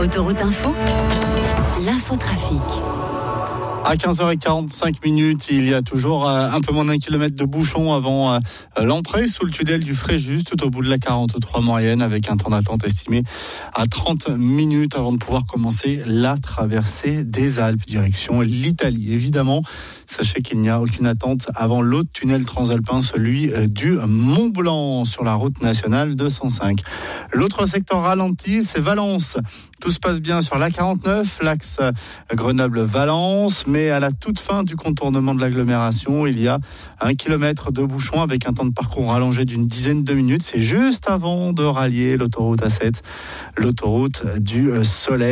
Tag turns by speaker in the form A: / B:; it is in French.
A: Autoroute Info, l'infotrafic.
B: À 15h45, il y a toujours un peu moins d'un kilomètre de bouchon avant l'entrée sous le tunnel du Fréjus, tout au bout de la 43 moyenne, avec un temps d'attente estimé à 30 minutes avant de pouvoir commencer la traversée des Alpes, direction l'Italie. Évidemment, sachez qu'il n'y a aucune attente avant l'autre tunnel transalpin, celui du Mont Blanc, sur la route nationale 205. L'autre secteur ralenti, c'est Valence. Tout se passe bien sur l'A49, l'axe Grenoble-Valence, mais à la toute fin du contournement de l'agglomération, il y a 1 kilomètre de bouchon avec un temps de parcours rallongé d'une dizaine de minutes. C'est juste avant de rallier l'autoroute A7, l'autoroute du Soleil.